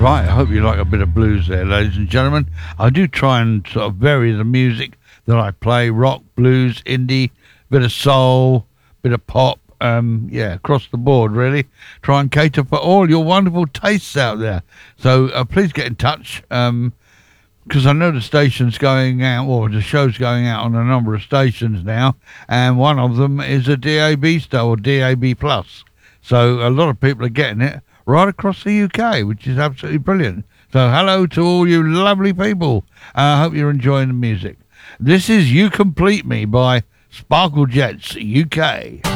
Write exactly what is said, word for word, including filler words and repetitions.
Right, I hope you like a bit of blues there, ladies and gentlemen. I do try and sort of vary the music that I play: rock, blues, indie, bit of soul, bit of pop. Um, yeah, across the board, really. Try and cater for all your wonderful tastes out there. So uh, please get in touch, um, because I know the station's going out, or the show's going out on a number of stations now, and one of them is a D A B star, or D A B plus. So a lot of people are getting it right across the U K, which is absolutely brilliant. So hello to all you lovely people. I uh, hope you're enjoying the music. This is You Complete Me by Sparkle Jets U K.